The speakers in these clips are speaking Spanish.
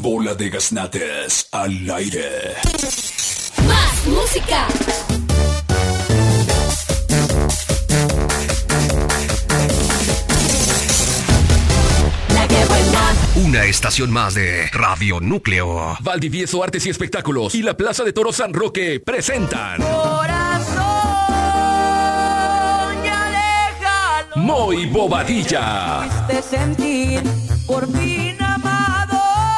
Bola de gaznates al aire. Más música. La que buena. Una estación más de Radio Núcleo. Valdivieso Artes y Espectáculos y la Plaza de Toros San Roque presentan Corazón, ya déjalo. Moy Bobadilla. Fuiste sentir por fin amado.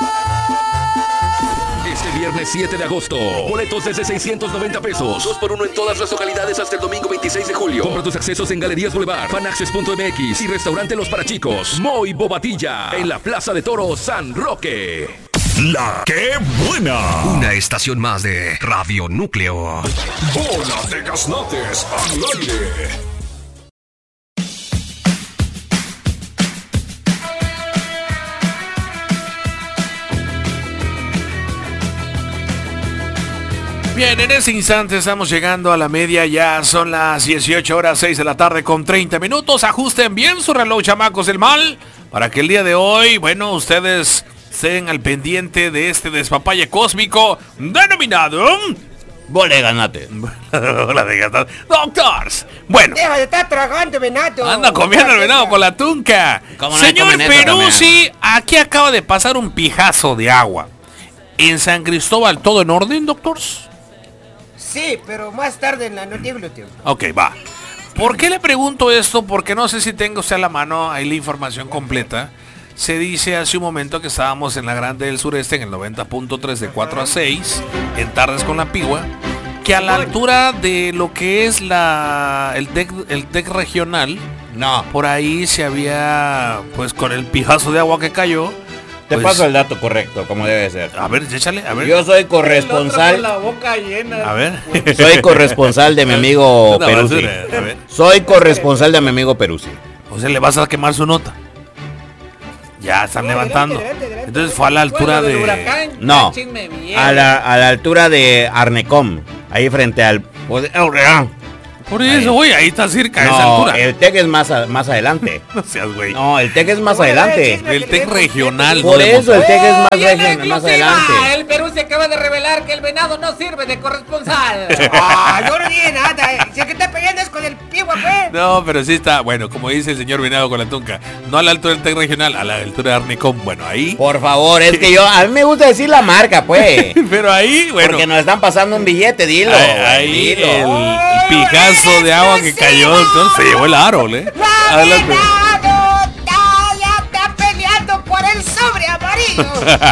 Este viernes 7 de agosto. Boletos desde 690 pesos. 2x1 en todas las localidades hasta el domingo 26 de julio. Compra tus accesos en Galerías Boulevard, Fanaccess.mx y Restaurante Los Parachicos. Moy Bobadilla en la Plaza de Toros San Roque. La que buena. Una estación más de Radio Núcleo. Bola de gaznates al aire. Bien, en ese instante estamos llegando a la media, ya son las 18 horas 6 de la tarde con 30 minutos. Ajusten bien su reloj, chamacos del mal, para que el día de hoy, bueno, ustedes estén al pendiente de este despapalle cósmico denominado... Bola de gaznate. Bola de gaznate. Doctors. Bueno. Deja de estar tragando venado. Anda comiendo el venado con la tunca. Señor Peruzzi, aquí acaba de pasar un pijazo de agua. ¿En San Cristóbal todo en orden, doctors? Sí, pero más tarde en la noticia. Ok, va. ¿Por qué le pregunto esto? Porque no sé si tengo usted a la mano ahí la información completa. Se dice hace un momento que estábamos en la Grande del Sureste, en el 90.3 de 4 a 6, en Tardes con la Pigua, que a la altura de lo que es el TEC regional, no, por ahí se había, pues con el pijazo de agua que cayó, te pues, paso el dato correcto, como debe ser. A ver, échale, a ver. Yo soy corresponsal. La boca llena. A ver. Soy corresponsal de mi amigo Peruzzi. Soy corresponsal de mi amigo Peruzzi. O sea, le vas a quemar su nota. Ya están levantando. Adelante. Entonces fue a la altura de... Huracán, no, a la altura de Arnecom, ahí frente al... Por eso, güey, ahí está cerca de esa No, altura. el TEC es más adelante. No seas, güey. No, el TEC es más adelante. El TEC regional. Por no de eso el TEC es más, ¡Oye, la más exclusiva! adelante. El Perú se acaba de revelar que el venado no sirve de corresponsal. Yo no dije nada. Si el que está peleando es con el pigua, pues. No, pero sí está, bueno, como dice el señor Venado con la tunca, no a la altura del TEC regional, a la altura de Arnicom. Bueno, ahí. Por favor, es que a mí me gusta decir la marca, pues. Pero ahí, bueno. Porque nos están pasando un billete, dilo. Ahí dilo. el pijazo de agua que cayó, entonces se llevó el árbol, Adelante. ¡Venado! ¡Ya está peleando por el sobre amarillo!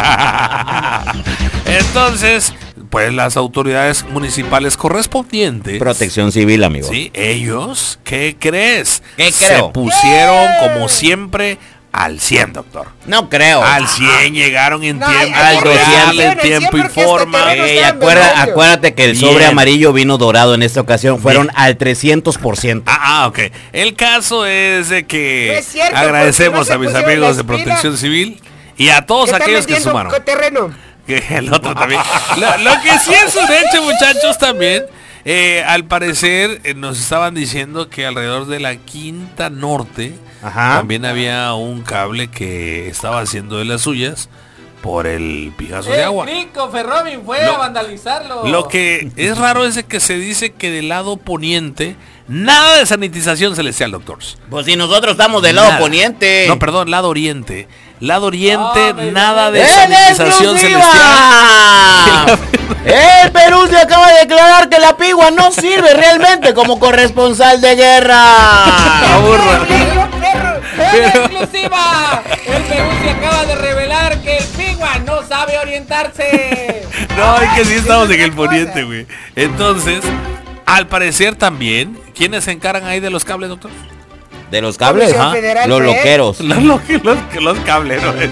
Entonces, pues las autoridades municipales correspondientes, Protección civil, amigo. sí, ellos, ¿qué crees? ¿Qué Se creo? pusieron como siempre al 100, doctor. No creo. Al 100 llegaron en No, tiempo al real, 200, en tiempo y porque este forma. terreno está en Acuérdate que el sobre Bien. amarillo vino dorado en esta ocasión. Fueron al 300%. Ok. El caso es de que No es cierto, agradecemos porque no a mis se pusieron amigos las de pilas. Protección Civil y a todos Están aquellos que vendiendo sumaron. terreno. Que el otro también. Lo que sí es un hecho, muchachos, también. Al parecer nos estaban diciendo que alrededor de la Quinta Norte también había un cable que estaba haciendo de las suyas por el pijazo de agua. Nico Ferrobin fue a vandalizarlo. Lo que es raro es de que se dice que del lado poniente nada de sanitización celestial, doctores. Pues si nosotros estamos del lado Nada. poniente. No, perdón, lado oriente. Lado oriente, nada de ¡En sanitización celestial. exclusiva! El Perú se acaba de declarar que la pigua no sirve realmente como corresponsal de guerra. Aburra. ¡En exclusiva! El Perú se acaba de revelar que el pigua no sabe orientarse. No, es que sí estamos en el poniente, güey. Entonces, al parecer también, ¿quiénes se encargan ahí de los cables, doctor? ¿De los cables? Comisión Ajá. Federal, Los ¿eh? loqueros. Los cables, ¿no?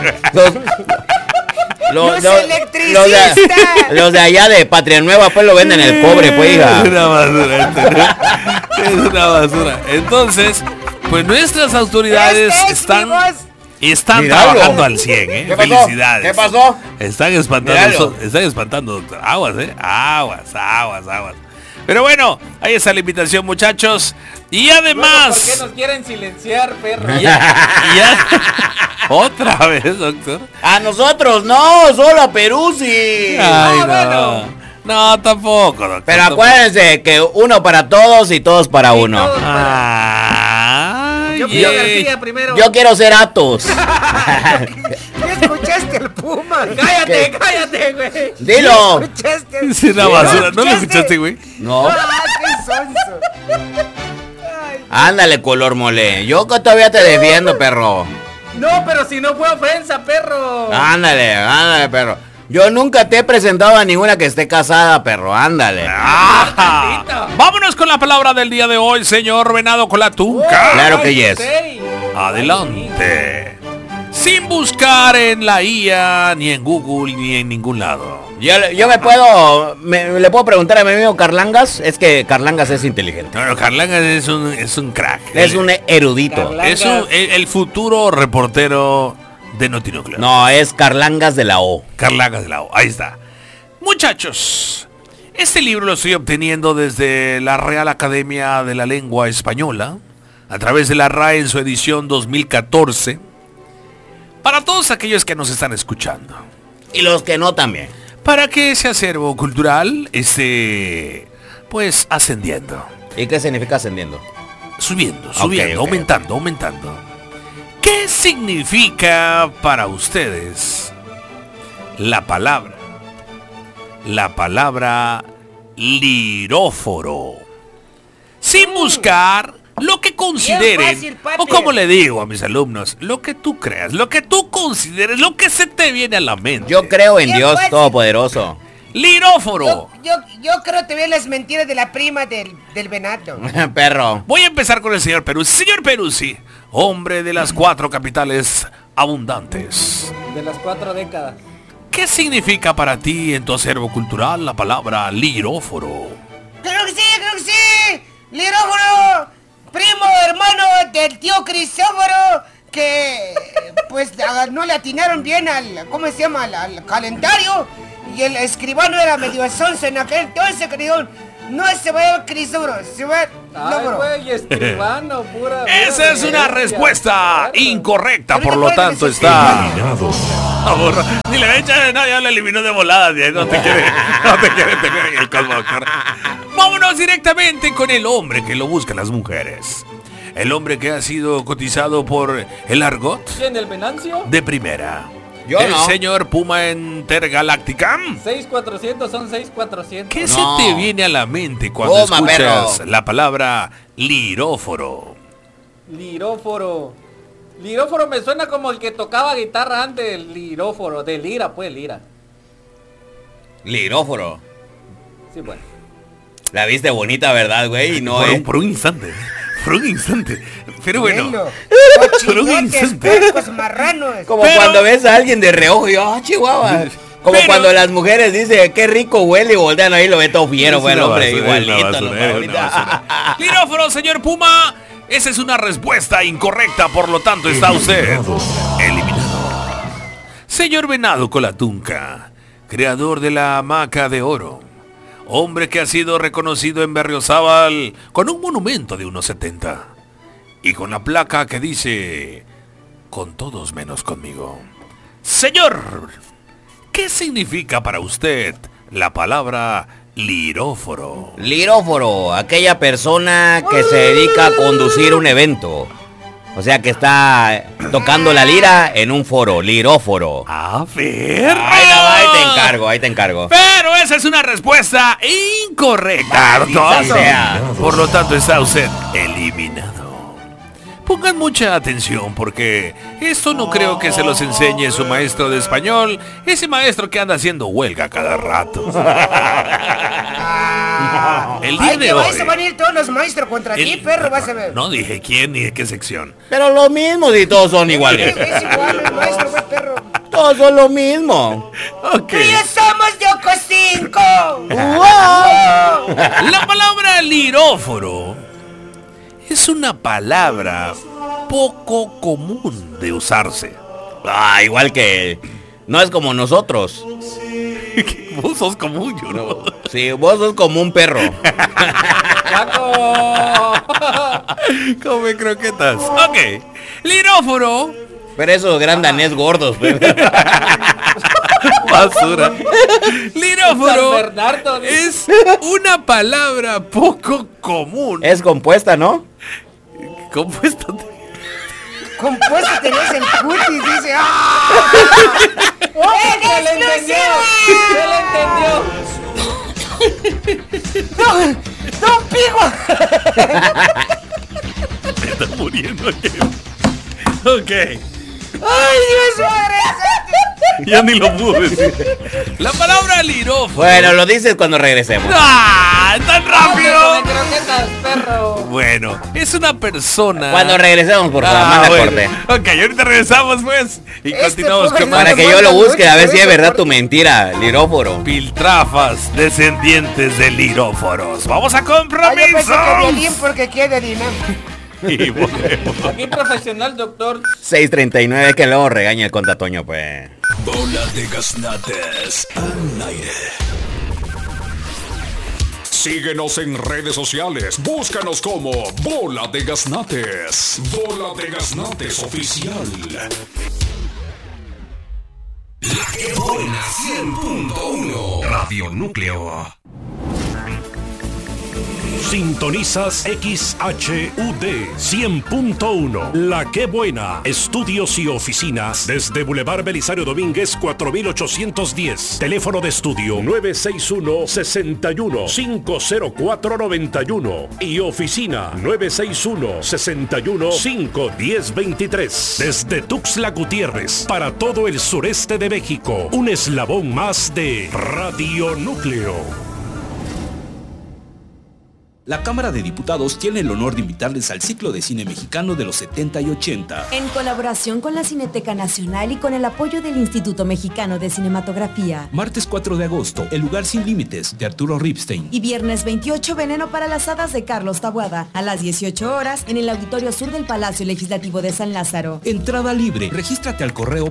Los electricistas. Los de allá de Patria Nueva, pues lo venden el cobre, pues, hija. Es una basura. Es una basura. Entonces, pues nuestras autoridades Este es están... mi voz. Están Míralo. trabajando al 100, ¿Qué pasó? Felicidades. ¿Qué pasó? Están espantando, doctor. Aguas, Aguas. Pero bueno, ahí está la invitación, muchachos. Y además... ¿Por qué nos quieren silenciar, perro? Ya. Otra vez, doctor. A nosotros no, solo a Peruzzi. Ay, no. bueno. No, tampoco, doctor. Pero acuérdense que uno para todos y todos para uno. todos Ay, Yo quiero García primero. Yo quiero ser Atos. ¿Qué escuchaste el Puma? Cállate, cállate, güey. Dilo. ¿Escuchaste? Es una basura. ¿No lo escuchaste, güey? No. ¡Qué sonso! Ándale, color mole. Yo que todavía te defiendo, perro. No, pero si no fue ofensa, perro. Ándale, perro. Yo nunca te he presentado a ninguna que esté casada, perro. Ándale. Ajá. Vámonos con la palabra del día de hoy, señor Venado con la Tunca. Claro que yes. Adelante. Sin buscar en la IA, ni en Google, ni en ningún lado. Yo le puedo preguntar a mi amigo Carlangas. Es que Carlangas es inteligente. No, Carlangas es un crack. Es un erudito. Es el futuro reportero de Notinúcleo. No, es Carlangas de la O. Carlangas de la O, ahí está. Muchachos, este libro lo estoy obteniendo desde la Real Academia de la Lengua Española, a través de la RAE en su edición 2014, para todos aquellos que nos están escuchando. Y los que no también. Para que ese acervo cultural esté, pues, ascendiendo. ¿Y qué significa ascendiendo? Subiendo, Ok. aumentando. ¿Qué significa para ustedes la palabra liróforo? Sin buscar lo que consideren, fácil, papi. o como le digo a mis alumnos, lo que tú creas, lo que tú consideres, lo que se te viene a la mente. Yo creo en Bien Dios fácil. Todopoderoso. Liróforo. Yo creo también las mentiras de la prima del Venato. Perro. Voy a empezar con el señor Peruzzi. Señor Peruzzi, hombre de las 4 capitales abundantes. De las 4 décadas. ¿Qué significa para ti en tu acervo cultural la palabra liróforo? ¡Creo que sí! ¡Liróforo! Primo, hermano del tío Crisóforo, que pues no le atinaron bien al, ¿cómo se llama? Al calendario. Y el escribano era medio sonso en aquel entonces, querido. No se va a Crisóforo, se va a Ay, güey, escribano, pura. Esa es una bestia. respuesta incorrecta, Ahorita por lo pueden tanto decir- está... Ni le echa, no, ya lo eliminó de volada, no te quiere tener en el cosmos, doctor. Vámonos directamente con el hombre que lo buscan las mujeres. El hombre que ha sido cotizado por el argot ¿Quién, el Venancio? de primera. Yo el no. señor Puma Intergaláctica. 6400 son 6400. ¿Qué No. se te viene a la mente cuando Toma, escuchas perro. la palabra liróforo? Liróforo. Liróforo me suena como el que tocaba guitarra antes, el liróforo. De lira, pues, lira. Liróforo. Sí, bueno. La viste bonita, ¿verdad, güey? Y no, Por un instante. Pero bueno. Velo. Pero un Cochinotes, instante. puercos, marranos. Como Pero- cuando ves a alguien de reojo y chihuahua. Como Pero- cuando las mujeres dicen, qué rico huele y voltean ahí y lo ve todo fiero, Es güey, el una hombre, basura, igualito. es una basura, ¿no? es una Ahorita. basura. Liróforo, señor Puma. Esa es una respuesta incorrecta, por lo tanto está usted eliminado. Señor Venado con la Tunca, creador de la hamaca de oro. Hombre que ha sido reconocido en Berriozábal con un monumento de 1.70 y con la placa que dice, con todos menos conmigo. Señor, ¿qué significa para usted la palabra liróforo? Liróforo, aquella persona que se dedica a conducir un evento. O sea, que está tocando la lira en un foro, liróforo. A ver. Ahí te encargo. Pero esa es una respuesta incorrecta, doctor. sea. Por lo tanto está usted eliminado. Pongan mucha atención porque esto no creo que se los enseñe su maestro de español, ese maestro que anda haciendo huelga cada rato. El día Ay, de que hoy. vais a venir todos los maestros contra ti, perro, vas a ver. No dije quién ni de qué sección. Pero lo mismo si todos son iguales. Es igual, el maestro, güey, perro. Todos son lo mismo. Ok. ¡Ya somos de Ocosinco! La palabra liróforo es una palabra poco común de usarse. Ah, igual que... No es como nosotros. Vos sos como yo, ¿no? Sí, vos sos como un perro. ¡Chaco! Come croquetas. Ok. Liróforo. Pero esos gran danés gordos, pues. Basura. Liróforo San Bernardo. es una palabra poco común. Es compuesta, ¿no? Compuesta. Compuesto tenías el cutis, dice. ¡Ah! ¡Se le entendió! ¡Se le entendió! ¡Don Pigua! Me está muriendo aquí. Ok. ¡Ay, Dios madre! Ya ni lo pude decir. La palabra liróforo. Bueno, lo dices cuando regresemos. ¡Ah! ¡Tan rápido! ¡Come croquetas, perro! Bueno, es una persona. Cuando regresemos, por favor, manda bueno. corte. Ok, ahorita regresamos pues. Y continuamos pobre con no más Para te que yo lo mandan busque, a ver mucho, si es por eso, verdad tu mentira, liróforo. piltrafas descendientes de liróforos. Vamos a Ay, yo pensé que compromisos. Violín porque quiere dinámico. Y volvemos. Aquí profesional, doctor. 6:39, que luego regaña el contatoño, pues. Bola de gaznates al aire. Síguenos en redes sociales. Búscanos como Bola de Gaznates. Bola de Gaznates Oficial. La que buena 100.1 Radio Núcleo. Sintonizas XHUD 100.1. La que buena. Estudios y oficinas desde Boulevard Belisario Domínguez 4810. Teléfono de estudio 961-61-50491 y oficina 961-61-51023. Desde Tuxtla Gutiérrez para todo el sureste de México. Un eslabón más de Radio Núcleo. La Cámara de Diputados tiene el honor de invitarles al ciclo de cine mexicano de los 70 y 80. En colaboración con la Cineteca Nacional y con el apoyo del Instituto Mexicano de Cinematografía. Martes 4 de agosto, El lugar sin límites, de Arturo Ripstein. Y viernes 28, Veneno para las hadas, de Carlos Taboada, a las 18 horas, en el Auditorio Sur del Palacio Legislativo de San Lázaro. Entrada libre. Regístrate al correo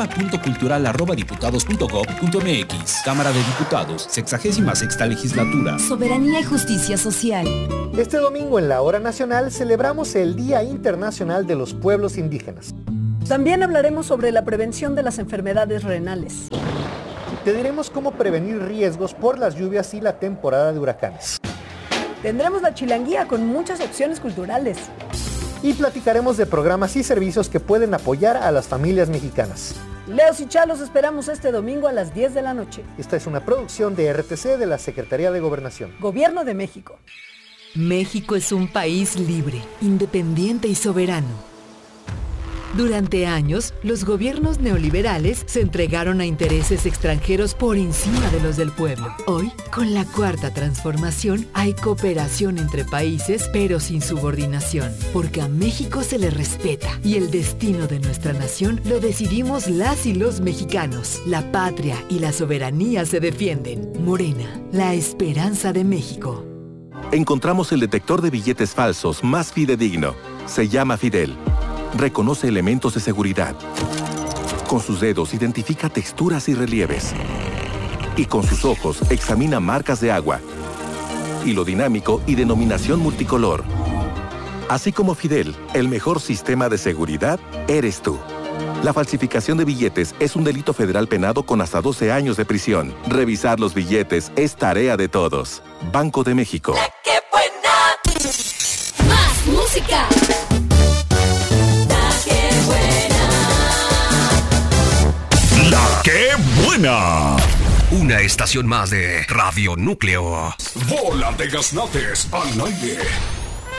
programa.cultural@diputados.gov.mx. Cámara de Diputados, 66ª Legislatura. Soberanía y justicia social. Este domingo en la Hora Nacional celebramos el Día Internacional de los Pueblos Indígenas. También hablaremos sobre la prevención de las enfermedades renales. Te diremos cómo prevenir riesgos por las lluvias y la temporada de huracanes. Tendremos la chilanguía con muchas opciones culturales. Y platicaremos de programas y servicios que pueden apoyar a las familias mexicanas. Leos y Chalos esperamos este domingo a las 10 de la noche. Esta es una producción de RTC de la Secretaría de Gobernación. Gobierno de México. México es un país libre, independiente y soberano. Durante años, los gobiernos neoliberales se entregaron a intereses extranjeros por encima de los del pueblo. Hoy, con la Cuarta Transformación, hay cooperación entre países, pero sin subordinación, porque a México se le respeta y el destino de nuestra nación lo decidimos las y los mexicanos. La patria y la soberanía se defienden. Morena, la esperanza de México. Encontramos el detector de billetes falsos más fidedigno. Se llama Fidel. Reconoce elementos de seguridad. Con sus dedos identifica texturas y relieves. Y con sus ojos examina marcas de agua, hilo dinámico y denominación multicolor. Así como Fidel, el mejor sistema de seguridad eres tú. La falsificación de billetes es un delito federal penado con hasta 12 años de prisión. Revisar los billetes es tarea de todos. Banco de México. ¡Qué buena! Más música. La que buena. Una estación más de Radio Núcleo. Bola de Gaznates al aire.